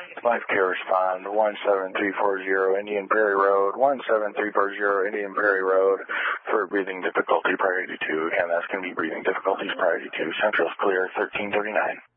Life Care Respond, 17340 Indian Prairie Road, 17340 Indian Prairie Road for breathing difficulty priority 2. Again, that's going to be breathing difficulties priority 2. Central's clear, 1339.